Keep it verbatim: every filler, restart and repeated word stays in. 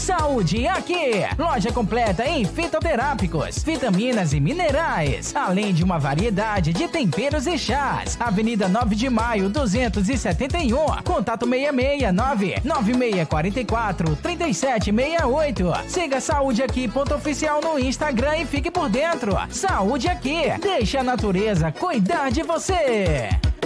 Saúde Aqui. Loja completa em fitoterápicos, vitaminas e minerais, além de uma variedade de temperos e chás. Avenida nove de Maio, duzentos e setenta e um. Contato seis seis nove, nove seis quatro quatro, três sete seis oito. Siga Saúde Aqui ponto oficial no Instagram e fique por dentro. Saúde Aqui. Deixa a natureza cuidar de você.